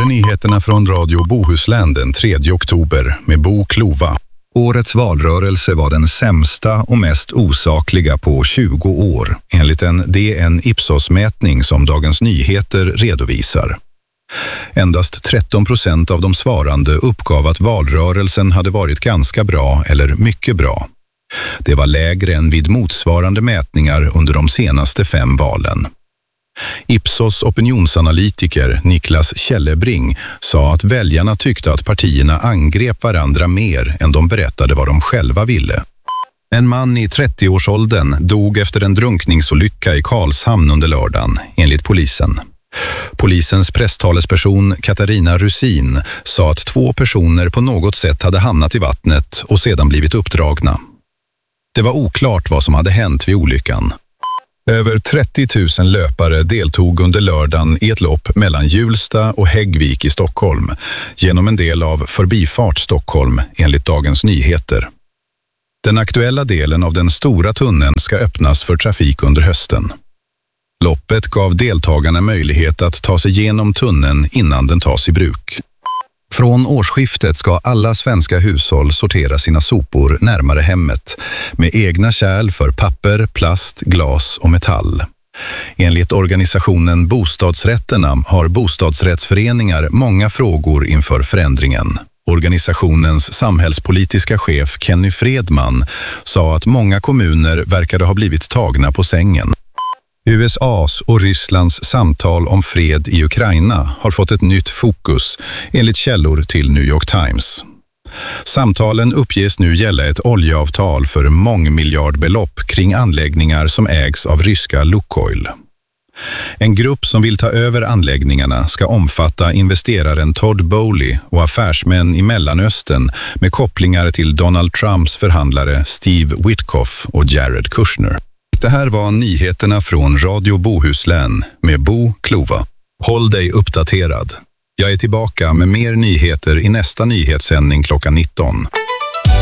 är nyheterna från Radio Bohuslän den 3 oktober med Bo Klova. Årets valrörelse var den sämsta och mest osakliga på 20 år, enligt en DN Ipsos-mätning som Dagens Nyheter redovisar. Endast 13% av de svarande uppgav att valrörelsen hade varit ganska bra eller mycket bra. Det var lägre än vid motsvarande mätningar under de senaste 5 valen. Ipsos opinionsanalytiker Niklas Källebring sa att väljarna tyckte att partierna angrep varandra mer än de berättade vad de själva ville. En man i 30-årsåldern dog efter en drunkningsolycka i Karlshamn under lördagen, enligt polisen. Polisens presstalesperson Katarina Rusin sa att 2 personer på något sätt hade hamnat i vattnet och sedan blivit uppdragna. Det var oklart vad som hade hänt vid olyckan. Över 30 000 löpare deltog under lördagen i ett lopp mellan Hjulsta och Häggvik i Stockholm, genom en del av Förbifart Stockholm, enligt Dagens Nyheter. Den aktuella delen av den stora tunneln ska öppnas för trafik under hösten. Loppet gav deltagarna möjlighet att ta sig igenom tunneln innan den tas i bruk. Från årsskiftet ska alla svenska hushåll sortera sina sopor närmare hemmet, med egna kärl för papper, plast, glas och metall. Enligt organisationen Bostadsrätterna har bostadsrättsföreningar många frågor inför förändringen. Organisationens samhällspolitiska chef Kenny Fredman sa att många kommuner verkade ha blivit tagna på sängen. USAs och Rysslands samtal om fred i Ukraina har fått ett nytt fokus, enligt källor till New York Times. Samtalen uppges nu gälla ett oljeavtal för mångmiljardbelopp kring anläggningar som ägs av ryska Lukoil. En grupp som vill ta över anläggningarna ska omfatta investeraren Todd Bowley och affärsmän i Mellanöstern med kopplingar till Donald Trumps förhandlare Steve Witkoff och Jared Kushner. Det här var nyheterna från Radio Bohuslän med Bo Klova. Håll dig uppdaterad. Jag är tillbaka med mer nyheter i nästa nyhetssändning klockan 19.